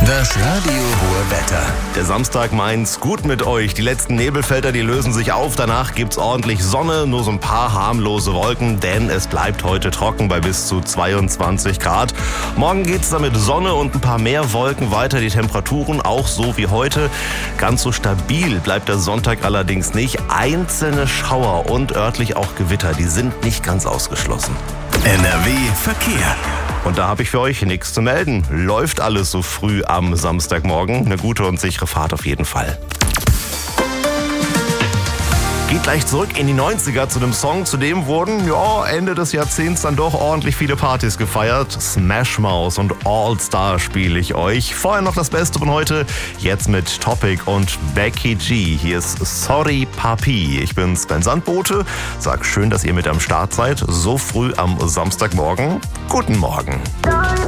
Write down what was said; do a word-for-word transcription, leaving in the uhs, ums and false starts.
Das Radio Ruhr Wetter. Der Samstag meint's gut mit euch. Die letzten Nebelfelder, die lösen sich auf. Danach gibt's ordentlich Sonne, nur so ein paar harmlose Wolken, denn es bleibt heute trocken bei bis zu zweiundzwanzig Grad. Morgen geht's dann mit Sonne und ein paar mehr Wolken weiter. Die Temperaturen auch so wie heute. Ganz so stabil bleibt der Sonntag allerdings nicht. Einzelne Schauer und örtlich auch Gewitter, die sind nicht ganz ausgeschlossen. N R W Verkehr. Und da habe ich für euch nichts zu melden. Läuft alles so früh am Samstagmorgen. Eine gute und sichere Fahrt auf jeden Fall. Geht gleich zurück in die neunziger zu einem Song, zu dem wurden ja, Ende des Jahrzehnts dann doch ordentlich viele Partys gefeiert. Smash Mouth und All Star spiele ich euch. Vorher noch das Beste von heute, jetzt mit Topic und Becky G. Hier ist Sorry Papi. Ich bin Sven Sandbote. Sag schön, dass ihr mit am Start seid. So früh am Samstagmorgen. Guten Morgen.